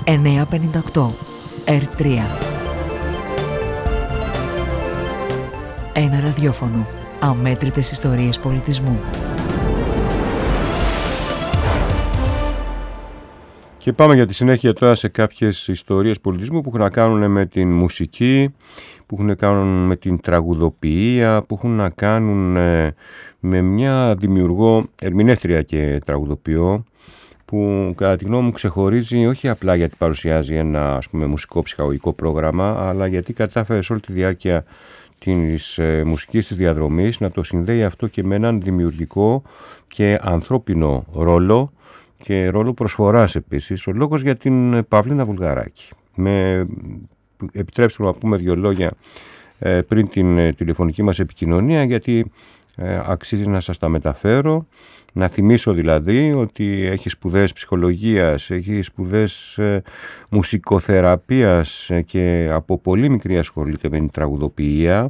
958 R3. Ένα ραδιόφωνο. Αμέτρητες ιστορίες πολιτισμού. Και πάμε για τη συνέχεια τώρα σε κάποιες ιστορίες πολιτισμού που έχουν να κάνουν με την μουσική, που έχουν να κάνουν με την τραγουδοποιία, που έχουν να κάνουν με μια δημιουργό, ερμηνεύτρια και τραγουδοποιό, που κατά τη γνώμη μου ξεχωρίζει όχι απλά γιατί παρουσιάζει ένα μουσικό ψυχαγωγικό πρόγραμμα, αλλά γιατί κατάφερε σε όλη τη διάρκεια της μουσικής της διαδρομής να το συνδέει αυτό και με έναν δημιουργικό και ανθρώπινο ρόλο και ρόλο προσφοράς επίσης. Ο λόγος για την Παυλίνα Βουλγαράκη. Επιτρέψτε μου να πούμε δύο λόγια πριν την τηλεφωνική μας επικοινωνία, γιατί αξίζει να σας τα μεταφέρω. Να θυμίσω δηλαδή ότι έχει σπουδές ψυχολογίας, έχει σπουδές μουσικοθεραπείας και από πολύ μικρή ασχολείται με την τραγουδοποιία.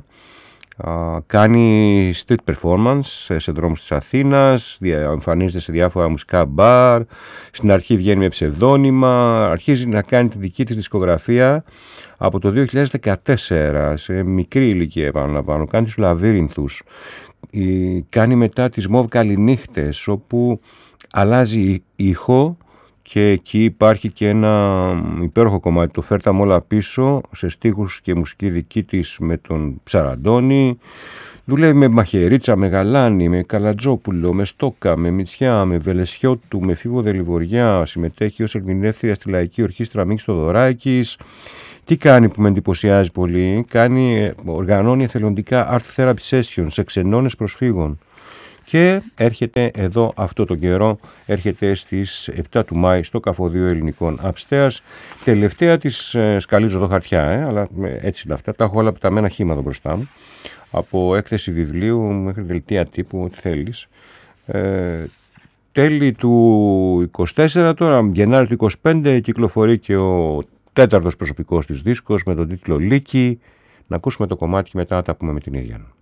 Κάνει street performance σε δρόμους της Αθήνας, εμφανίζεται σε διάφορα μουσικά μπαρ, στην αρχή βγαίνει με ψευδόνυμα, αρχίζει να κάνει τη δική της δισκογραφία από το 2014, σε μικρή ηλικία επαναλαμβάνω, κάνει τους Λαβύρινθους, κάνει μετά τις Μοβ Καληνύχτες, όπου αλλάζει ήχο και εκεί υπάρχει και ένα υπέροχο κομμάτι, το «Φέρτα μ' όλα πίσω», σε στίχους και μουσική δική της με τον Ψαραντώνη. Δουλεύει με Μαχαιρίτσα, με Γαλάνη, με Καλατζόπουλο, με Στόκα, με Μητσιά, με Βελεσιώτου, με Φίβο Δελιβοριά. Συμμετέχει ως ερμηνεύτρια στη Λαϊκή Ορχήστρα Μίξ Θοδωράκης. Τι κάνει που με εντυπωσιάζει πολύ? Οργανώνει εθελοντικά art therapy sessions σε ξενώνες προσφύγων. Και έρχεται εδώ αυτό το καιρό, έρχεται στις 7 του Μάη στο Καφοδείο Ελληνικών Upstairs. Τελευταία της, σκαλίζω εδώ χαρτιά, αλλά έτσι είναι αυτά, τα έχω όλα πεταμένα χύμα εδώ μπροστά μου. Από έκθεση βιβλίου μέχρι δελτία τύπου, ό,τι θέλεις. Τέλη του 24 τώρα, Γενάρη του 25, κυκλοφορεί και ο τέταρτος προσωπικός της δίσκος με τον τίτλο «Λύκη». Να ακούσουμε το κομμάτι και μετά να τα πούμε με την ίδια.